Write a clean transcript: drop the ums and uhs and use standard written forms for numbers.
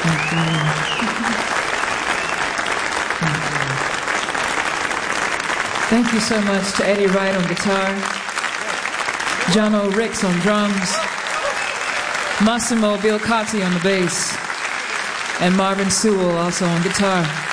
Thank you so much to Eddie Wright on guitar, John O. Ricks on drums, Massimo Bilcotti on the bass, and Marvin Sewell also on guitar.